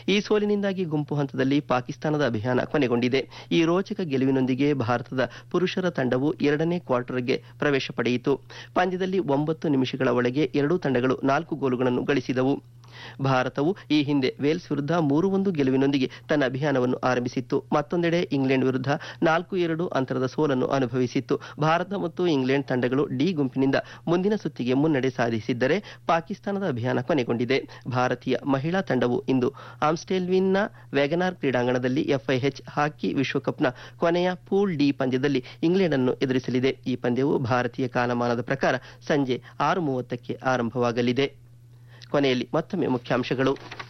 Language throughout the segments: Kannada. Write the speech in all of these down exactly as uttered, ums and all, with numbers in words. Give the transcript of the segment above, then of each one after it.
ಈ ಸೋಲಿನಿಂದಾಗಿ ಗುಂಪು ಹಂತದಲ್ಲಿ ಪಾಕಿಸ್ತಾನದ ಅಭಿಯಾನ ಕೊನೆಗೊಂಡಿದೆ. ಈ ರೋಚಕ ಗೆಲುವಿನೊಂದಿಗೆ ಭಾರತದ ಪುರುಷರ ತಂಡವು ಎರಡನೇ ಕ್ವಾರ್ಟರ್ಗೆ ಪ್ರವೇಶ ಪಡೆಯಿತು. ಪಂದ್ಯದಲ್ಲಿ ಒಂಬತ್ತು ನಿಮಿಷಗಳ ಒಳಗೆ ಎರಡೂ ತಂಡಗಳು ನಾಲ್ಕು ಗೋಲುಗಳನ್ನು ಗಳಿಸಿದವು. ಭಾರತವು ಈ ಹಿಂದೆ ವೇಲ್ಸ್ ವಿರುದ್ಧ ಮೂರು ಒಂದು ಗೆಲುವಿನೊಂದಿಗೆ ತನ್ನ ಅಭಿಯಾನವನ್ನು ಆರಂಭಿಸಿತ್ತು. ಮತ್ತೊಂದೆಡೆ ಇಂಗ್ಲೆಂಡ್ ವಿರುದ್ಧ ನಾಲ್ಕು ಎರಡು ಅಂತರದ ಸೋಲನ್ನು ಅನುಭವಿಸಿತ್ತು. ಭಾರತ ಮತ್ತು ಇಂಗ್ಲೆಂಡ್ ತಂಡಗಳು ಡಿ ಗುಂಪಿನಿಂದ ಮುಂದಿನ ಸುತ್ತಿಗೆ ಮುನ್ನಡೆ ಸಾಧಿಸಿದ್ದರೆ ಪಾಕಿಸ್ತಾನದ ಅಭಿಯಾನ ಕೊನೆಗೊಂಡಿದೆ. ಭಾರತೀಯ ಮಹಿಳಾ ತಂಡವು ಇಂದು ಆಮ್ಸ್ಟೆಲ್ವಿನ್ನ ವೆಗನಾರ್ ಕ್ರೀಡಾಂಗಣದಲ್ಲಿ ಎಫ್ಐಎಚ್ ಹಾಕಿ ವಿಶ್ವಕಪ್ನ ಕೊನೆಯ ಪೂಲ್ ಡಿ ಪಂದ್ಯದಲ್ಲಿ ಇಂಗ್ಲೆಂಡ್ ಅನ್ನು ಎದುರಿಸಲಿದೆ. ಈ ಪಂದ್ಯವು ಭಾರತೀಯ ಕಾಲಮಾನದ ಪ್ರಕಾರ ಸಂಜೆ ಆರು ಮೂವತ್ತಕ್ಕೆ ಆರಂಭವಾಗಲಿದೆ. ಕೊನೆಯಲ್ಲಿ ಮತ್ತೊಮ್ಮೆ ಮುಖ್ಯಾಂಶಗಳು.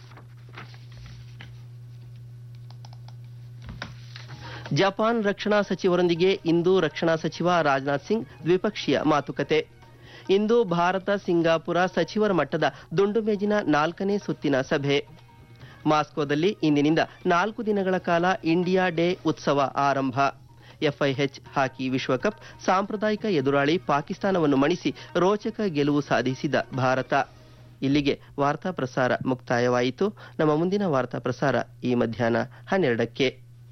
ಜಪಾನ್ ರಕ್ಷಣಾ ಸಚಿವರೊಂದಿಗೆ ಇಂದು ರಕ್ಷಣಾ ಸಚಿವ ರಾಜನಾಥ್ ಸಿಂಗ್ ದ್ವಿಪಕ್ಷೀಯ ಮಾತುಕತೆ. ಇಂದು ಭಾರತ ಸಿಂಗಾಪುರ ಸಚಿವರ ಮಟ್ಟದ ದುಂಡು ಮೇಜಿನ ನಾಲ್ಕನೇ ಸುತ್ತಿನ ಸಭೆ. ಮಾಸ್ಕೋದಲ್ಲಿ ಇಂದಿನಿಂದ ನಾಲ್ಕು ದಿನಗಳ ಕಾಲ ಇಂಡಿಯಾ ಡೇ ಉತ್ಸವ ಆರಂಭ. ಎಫ್ಐಎಚ್ ಹಾಕಿ ವಿಶ್ವಕಪ್ ಸಾಂಪ್ರದಾಯಿಕ ಎದುರಾಳಿ ಪಾಕಿಸ್ತಾನವನ್ನು ಮಣಿಸಿ ರೋಚಕ ಗೆಲುವು ಸಾಧಿಸಿದ ಭಾರತ. ಇಲ್ಲಿಗೆ ವಾರ್ತಾ ಪ್ರಸಾರ ಮುಕ್ತಾಯವಾಯಿತು. ನಮ್ಮ ಮುಂದಿನ ವಾರ್ತಾ ಪ್ರಸಾರ ಈ ಮಧ್ಯಾಹ್ನ ಹನ್ನೆರಡಕ್ಕೆ.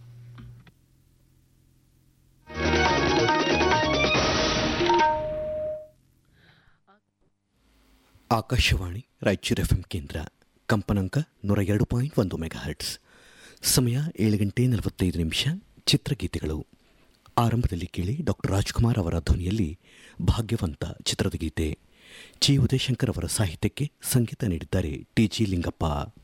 ಆಕಾಶವಾಣಿ ರಾಯಚೂರು ಎಫ್ಎಂ ಕೇಂದ್ರ, ಕಂಪನಾಂಕ ನೂರ ಎರಡು ಪಾಯಿಂಟ್ ಒಂದು ಮೆಗಾ ಹರ್ಟ್ಸ್. ಸಮಯ ಏಳು ಗಂಟೆ ನಲವತ್ತೈದು ನಿಮಿಷ. ಚಿತ್ರಗೀತೆಗಳು ಆರಂಭದಲ್ಲಿ ಕೇಳಿ ಡಾಕ್ಟರ್ ರಾಜ್ಕುಮಾರ್ ಅವರ ಧ್ವನಿಯಲ್ಲಿ ಭಾಗ್ಯವಂತ ಚಿತ್ರದ ಗೀತೆ. ಜಿ ಉದಯಶಂಕರ್ ಅವರ ಸಾಹಿತ್ಯಕ್ಕೆ ಸಂಗೀತ ನೀಡಿದ್ದಾರೆ ಟಿ ಜಿ ಲಿಂಗಪ್ಪ.